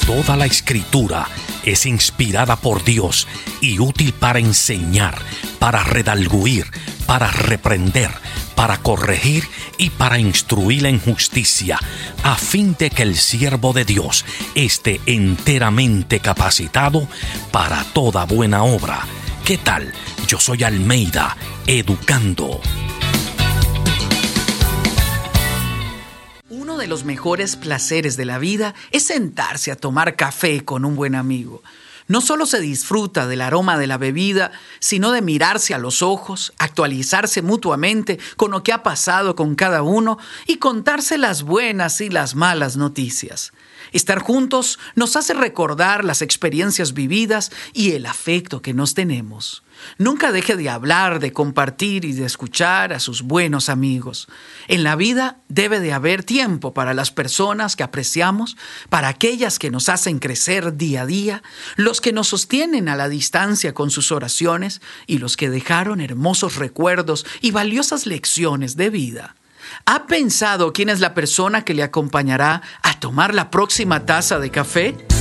Toda la Escritura es inspirada por Dios y útil para enseñar, para redarguir, para reprender, para corregir y para instruir en justicia, a fin de que el siervo de Dios esté enteramente capacitado para toda buena obra. ¿Qué tal? Yo soy Almeida, educando. Uno de los mejores placeres de la vida es sentarse a tomar café con un buen amigo. No solo se disfruta del aroma de la bebida, sino de mirarse a los ojos, actualizarse mutuamente con lo que ha pasado con cada uno y contarse las buenas y las malas noticias. Estar juntos nos hace recordar las experiencias vividas y el afecto que nos tenemos. Nunca deje de hablar, de compartir y de escuchar a sus buenos amigos. En la vida debe de haber tiempo para las personas que apreciamos, para aquellas que nos hacen crecer día a día, los que nos sostienen a la distancia con sus oraciones y los que dejaron hermosos recuerdos y valiosas lecciones de vida. ¿Ha pensado quién es la persona que le acompañará a tomar la próxima taza de café?